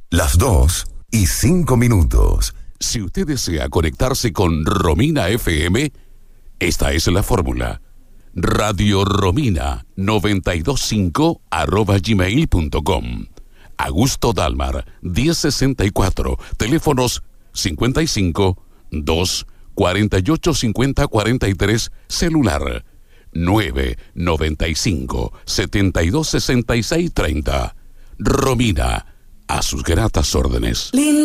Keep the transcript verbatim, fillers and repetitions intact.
las dos y cinco minutos. Si usted desea conectarse con Romina F M, esta es la fórmula. Radio Romina noventa y dos punto cinco arroba gmail punto com. Augusto Dalmar, diez sesenta y cuatro, teléfonos cincuenta y cinco, dos, cuarenta y ocho, cincuenta, cuarenta y tres, celular nueve, noventa y cinco, setenta y dos, sesenta y seis, treinta. Romina, a sus gratas órdenes.